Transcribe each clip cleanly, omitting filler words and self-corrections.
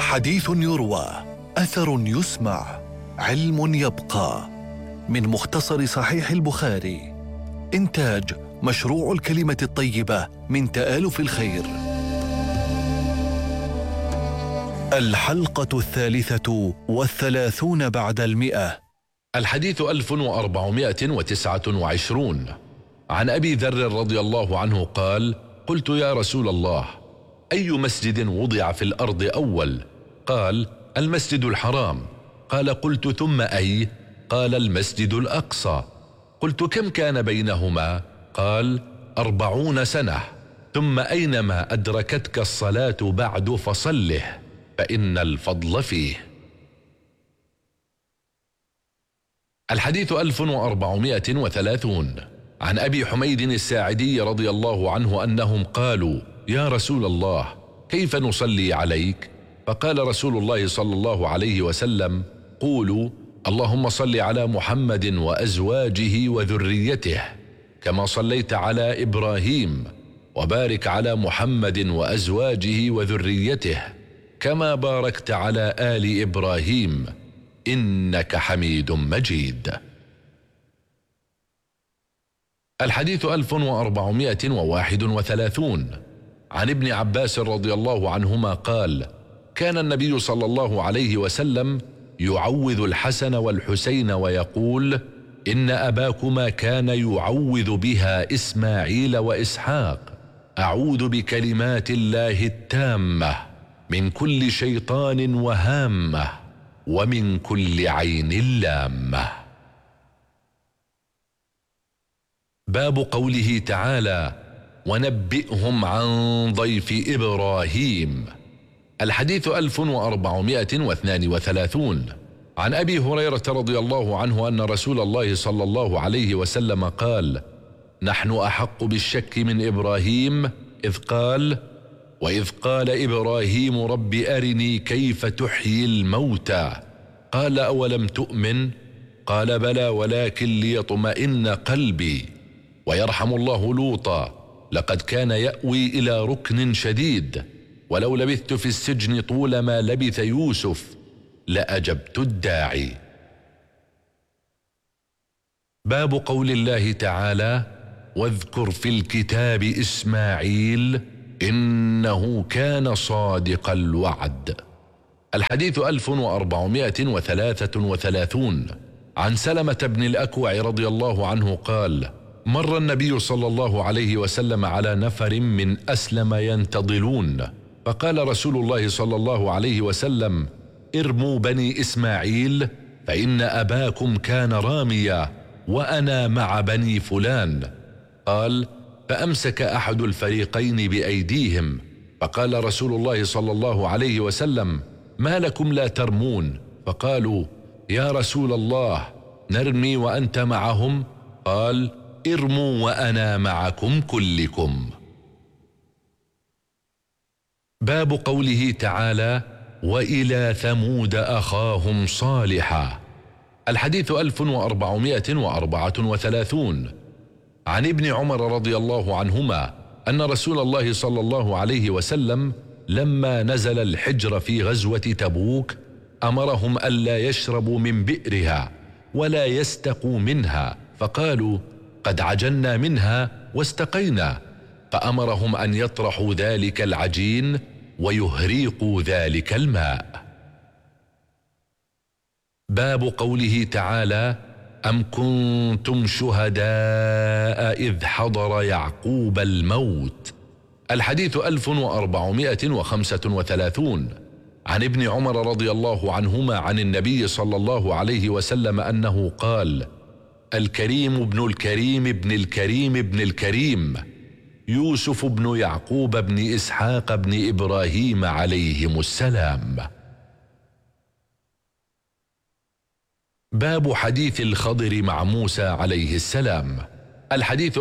حديث يروى، أثر يسمع، علم يبقى. من مختصر صحيح البخاري. إنتاج مشروع الكلمة الطيبة من تآلف الخير. الحلقة 33 بعد 100. الحديث 1429. عن أبي ذر رضي الله عنه قال: قلت يا رسول الله، أي مسجد وضع في الأرض أول؟ قال: المسجد الحرام. قال: قلت ثم أي؟ قال: المسجد الأقصى. قلت: كم كان بينهما؟ قال: 40 سنة. ثم أينما أدركتك الصلاة بعد فصله، فإن الفضل فيه. الحديث 1430. عن أبي حميد الساعدي رضي الله عنه أنهم قالوا: يا رسول الله، كيف نصلي عليك؟ فقال رسول الله صلى الله عليه وسلم: قولوا: اللهم صل على محمد وأزواجه وذريته كما صليت على إبراهيم، وبارك على محمد وأزواجه وذريته كما باركت على آل إبراهيم إنك حميد مجيد. الحديث 1431. عن ابن عباس رضي الله عنهما قال: كان النبي صلى الله عليه وسلم يعوذ الحسن والحسين ويقول: إن أباكما كان يعوذ بها إسماعيل وإسحاق: أعوذ بكلمات الله التامة من كل شيطان وهامة ومن كل عين لامة. باب قوله تعالى: ونبئهم عن ضيف إبراهيم. الحديث 1432. عن أبي هريرة رضي الله عنه أن رسول الله صلى الله عليه وسلم قال: نحن أحق بالشك من إبراهيم إذ قال: وإذ قال إبراهيم رب أرني كيف تحيي الموتى. قال: أولم تؤمن؟ قال: بلى ولكن ليطمئن قلبي. ويرحم الله لوطا: لقد كان يأوي إلى ركن شديد، ولو لبثت في السجن طول ما لبث يوسف لأجبت الداعي. باب قول الله تعالى: واذكر في الكتاب إسماعيل إنه كان صادق الوعد. الحديث 1433. عن سلمة بن الأكوع رضي الله عنه قال: مر النبي صلى الله عليه وسلم على نفر من أسلم ينتظلون، فقال رسول الله صلى الله عليه وسلم: ارموا بني إسماعيل فإن أباكم كان راميا وأنا مع بني فلان. قال: فأمسك أحد الفريقين بأيديهم، فقال رسول الله صلى الله عليه وسلم: ما لكم لا ترمون؟ فقالوا: يا رسول الله، نرمي وأنت معهم؟ قال: ارموا وأنا معكم كلكم. باب قوله تعالى: وإلى ثمود أخاهم صالحا. الحديث 1434. عن ابن عمر رضي الله عنهما أن رسول الله صلى الله عليه وسلم لما نزل الحجر في غزوة تبوك أمرهم ألا يشربوا من بئرها ولا يستقوا منها، فقالوا: قد عجلنا منها واستقينا، فأمرهم أن يطرحوا ذلك العجين ويهريقوا ذلك الماء. باب قوله تعالى: أم كنتم شهداء إذ حضر يعقوب الموت. الحديث 1435. عن ابن عمر رضي الله عنهما عن النبي صلى الله عليه وسلم أنه قال: الكريم ابن الكريم ابن الكريم ابن الكريم يوسف بن يعقوب بن إسحاق بن إبراهيم عليهم السلام. باب حديث الخضر مع موسى عليه السلام. الحديث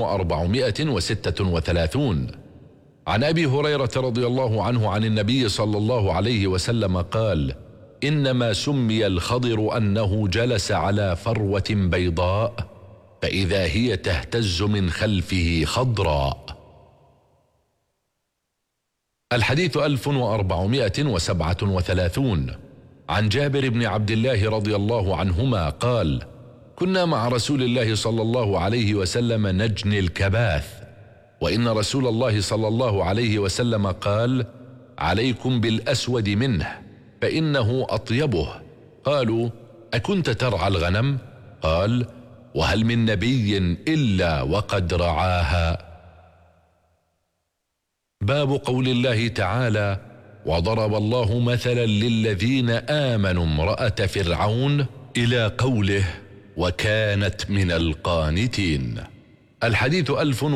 1436. عن أبي هريرة رضي الله عنه عن النبي صلى الله عليه وسلم قال: إنما سمي الخضر أنه جلس على فروة بيضاء فإذا هي تهتز من خلفه خضراء. الحديث 1437 عن جابر بن عبد الله رضي الله عنهما قال: كنا مع رسول الله صلى الله عليه وسلم نجني الكباث، وإن رسول الله صلى الله عليه وسلم قال: عليكم بالأسود منه فإنه أطيبه. قالوا: أكنت ترعى الغنم؟ قال: وهل من نبي إلا وقد رعاها. باب قول الله تعالى: وضرب الله مثلا للذين آمنوا امرأة فرعون إلى قوله: وكانت من القانتين. الحديث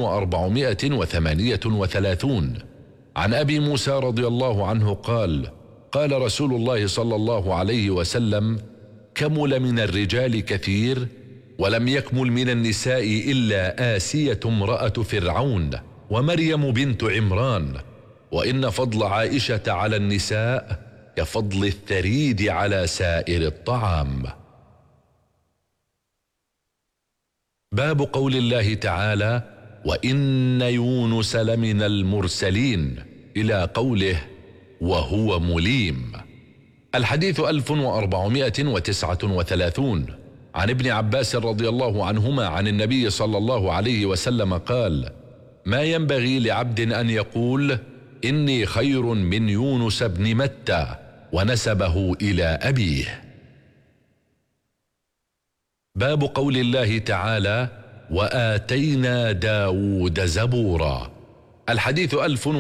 1438 عن أبي موسى رضي الله عنه قال: قال رسول الله صلى الله عليه وسلم: كمل من الرجال كثير ولم يكمل من النساء إلا آسية امرأة فرعون ومريم بنت عمران، وإن فضل عائشة على النساء كفضل الثريد على سائر الطعام. باب قول الله تعالى: وإن يونس لمن المرسلين إلى قوله: وهو مليم. الحديث 1439 عن ابن عباس رضي الله عنهما عن النبي صلى الله عليه وسلم قال: ما ينبغي لعبد أن يقول إني خير من يونس بن متى، ونسبه إلى أبيه. باب قول الله تعالى: وآتينا داود زبورا. الحديث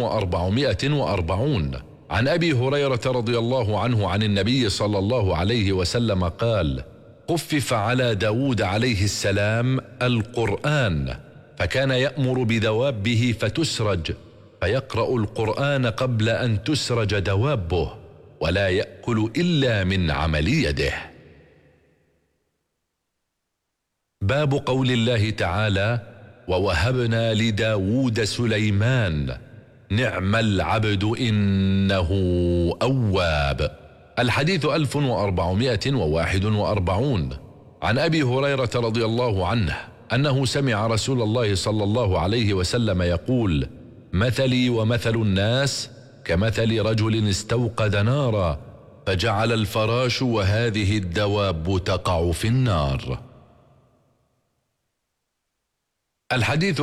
1440 عن أبي هريرة رضي الله عنه عن النبي صلى الله عليه وسلم قال: خفف على داود عليه السلام القرآن، فكان يأمر بدوابه فتسرج، فيقرأ القرآن قبل أن تسرج دوابه، ولا يأكل إلا من عمل يده. باب قول الله تعالى: ووهبنا لداود سليمان نعم العبد إنه أواب. الحديث 1441 عن أبي هريرة رضي الله عنه أنه سمع رسول الله صلى الله عليه وسلم يقول: مثلي ومثل الناس كمثل رجل استوقد نارا فجعل الفراش وهذه الدواب تقع في النار. الحديث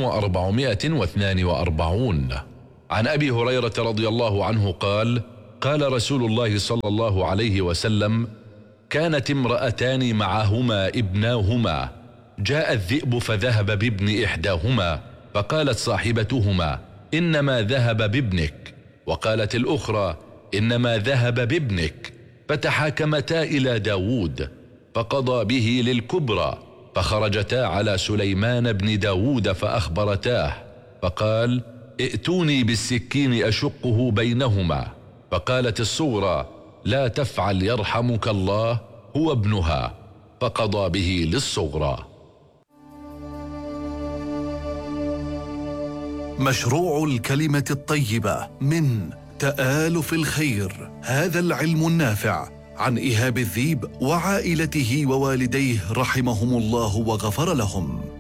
1442 عن أبي هريرة رضي الله عنه قال: قال رسول الله صلى الله عليه وسلم: كانت امرأتان معهما ابناهما، جاء الذئب فذهب بابن إحداهما، فقالت صاحبتهما: إنما ذهب بابنك، وقالت الأخرى: إنما ذهب بابنك، فتحاكمتا إلى داود فقضى به للكبرى، فخرجتا على سليمان بن داود فأخبرتاه، فقال: ائتوني بالسكين أشقه بينهما، فقالت الصغرى: لا تفعل يرحمك الله، هو ابنها، فقضى به للصغرى. مشروع الكلمة الطيبة من تآلف الخير، هذا العلم النافع، عن إيهاب الذيب وعائلته ووالديه رحمهم الله وغفر لهم.